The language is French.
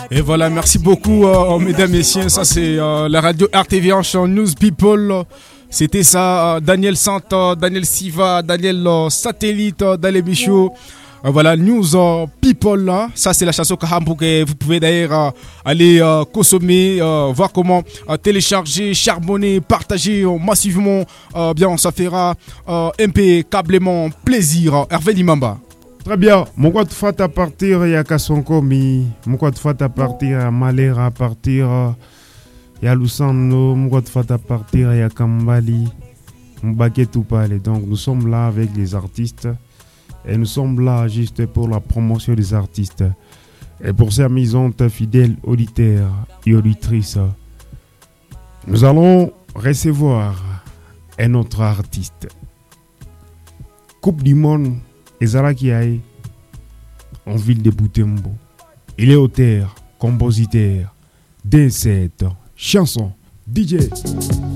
Et voilà, merci beaucoup, mesdames, messieurs. Ça, c'est la radio RTV en chant News People. C'était ça, Daniel Sant, Daniel Siva, Daniel Satellite, Daniel Michaud. Voilà, News People. Là. Ça, c'est la chanson que vous pouvez d'ailleurs aller consommer, voir comment télécharger, charbonner, partager massivement. Bien, ça fera impeccablement plaisir. Hervé Dimamba. Très bien. Mon quoi de fait à partir, il y a Kassonkomi. Mon quoi de fait à partir, il y a Malera à partir. Il y a Lusano. Mon quoi de fait à partir, il y a Kambali. Mbake Toupale. Donc nous sommes là avec les artistes. Et nous sommes là juste pour la promotion des artistes. Et pour ces amusantes fidèles auditeurs et auditrices, nous allons recevoir un autre artiste. Coupe du monde. Ezarakiae en ville de Butembo. Il est auteur, compositeur, danseur, chanson, DJ.